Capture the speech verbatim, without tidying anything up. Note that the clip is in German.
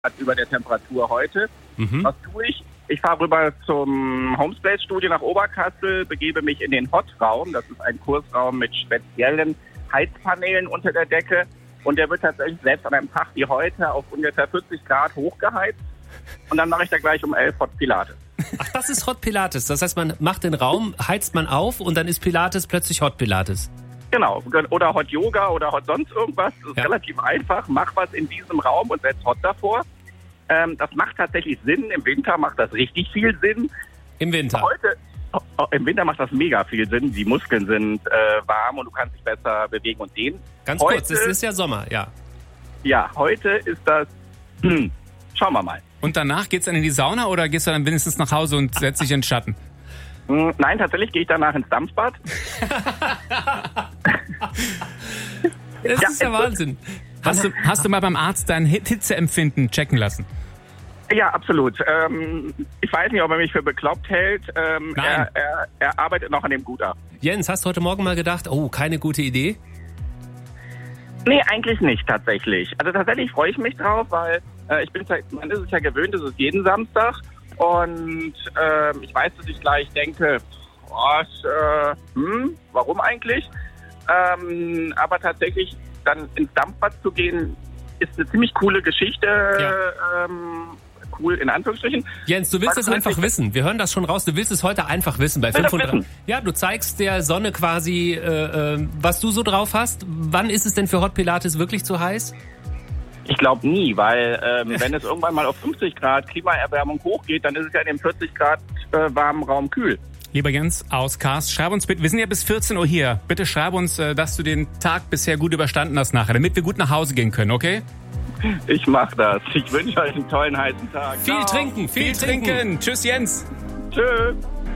über der Temperatur heute. Mhm. Was tue ich? Ich fahre rüber zum Homespace Studio nach Oberkassel, begebe mich in den Hot-Raum. Das ist ein Kursraum mit speziellen Heizpaneelen unter der Decke. Und der wird tatsächlich selbst an einem Tag wie heute auf ungefähr vierzig Grad hochgeheizt. Und dann mache ich da gleich um elf Hot Pilates. Ach, das ist Hot Pilates. Das heißt, man macht den Raum, heizt man auf und dann ist Pilates plötzlich Hot Pilates. Genau. Oder Hot Yoga oder Hot sonst irgendwas. Das ist ja relativ einfach. Mach was in diesem Raum und setz Hot davor. Ähm, das macht tatsächlich Sinn. Im Winter macht das richtig viel Sinn. Im Winter? Heute, oh, im Winter macht das mega viel Sinn. Die Muskeln sind äh, warm und du kannst dich besser bewegen und dehnen. Ganz heute, kurz, es ist ja Sommer, ja. Ja, heute ist das... Hm, schauen wir mal. Und danach geht's dann in die Sauna oder gehst du dann wenigstens nach Hause und setzt dich in den Schatten? Hm, nein, tatsächlich gehe ich danach ins Dampfbad. Das Ja, ist der Wahnsinn. Hast du, hast du mal beim Arzt dein Hitzeempfinden checken lassen? Ja, absolut. Ähm, ich weiß nicht, ob er mich für bekloppt hält. Ähm, Nein. Er, er, er arbeitet noch an dem Gutachten. Jens, hast du heute Morgen mal gedacht, oh, keine gute Idee? Nee, eigentlich nicht tatsächlich. Also tatsächlich freue ich mich drauf, weil äh, ich bin ja, man ist es ja gewöhnt, es ist jeden Samstag. Und äh, ich weiß, dass ich gleich denke, was, äh, hm, warum eigentlich? Ähm, aber tatsächlich dann ins Dampfbad zu gehen, ist eine ziemlich coole Geschichte. Ja. Ähm, cool in Anführungsstrichen. Jens, du willst Was es einfach ich- wissen. Wir hören das schon raus. Du willst es heute einfach wissen. Bei will das fünfhundert. wissen. Ja, du zeigst der Sonne quasi, äh, äh, was du so drauf hast. Wann ist es denn für Hot Pilates wirklich zu heiß? Ich glaube nie, weil ähm, wenn es irgendwann mal auf fünfzig Grad Klimaerwärmung hochgeht, dann ist es ja in dem vierzig Grad äh, warmen Raum kühl. Lieber Jens aus Kars, schreib uns bitte, wir sind ja bis vierzehn Uhr hier. Bitte schreib uns, äh, dass du den Tag bisher gut überstanden hast nachher, damit wir gut nach Hause gehen können, okay? Ich mach das. Ich wünsche euch einen tollen heißen Tag. Viel Ciao. trinken, viel, Viel trinken. Tschüss, Jens. Tschüss.